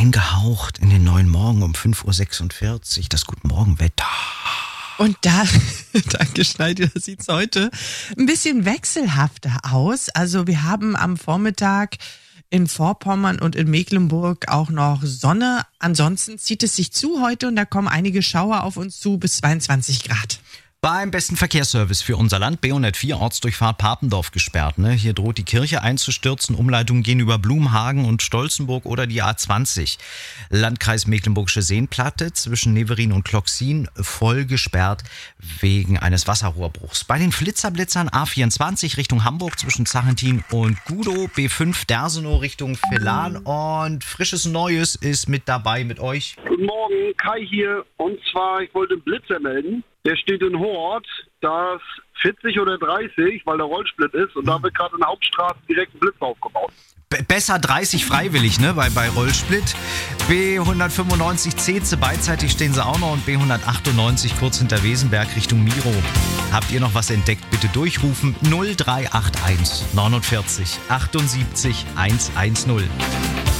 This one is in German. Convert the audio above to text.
eingehaucht in den neuen Morgen um 5.46 Uhr, das Guten Morgenwetter. Und da, danke Schneider, sieht's heute ein bisschen wechselhafter aus. Also wir haben am Vormittag in Vorpommern und in Mecklenburg auch noch Sonne. Ansonsten zieht es sich zu heute und da kommen einige Schauer auf uns zu bis 22 Grad. Beim besten Verkehrsservice für unser Land, B104, Ortsdurchfahrt Papendorf gesperrt. Hier droht die Kirche einzustürzen. Umleitungen gehen über Blumhagen und Stolzenburg oder die A20. Landkreis Mecklenburgische Seenplatte zwischen Neverin und Kloxin voll gesperrt wegen eines Wasserrohrbruchs. Bei den Flitzerblitzern A24 Richtung Hamburg zwischen Zachentin und Gudow, B5 Dersenow Richtung Velan und frisches Neues ist mit dabei mit euch. Guten Morgen, Kai hier. Und zwar, ich wollte einen Blitzer melden. Der steht in Hort, da ist 40 oder 30, weil der Rollsplit ist. Und da wird gerade in der Hauptstraße direkt ein Blitz aufgebaut. Besser 30 freiwillig, ne, bei Rollsplit. B195 Ceze, beidseitig stehen sie auch noch. Und B198 kurz hinter Wesenberg Richtung Miro. Habt ihr noch was entdeckt? Bitte durchrufen 0381 49 78 110.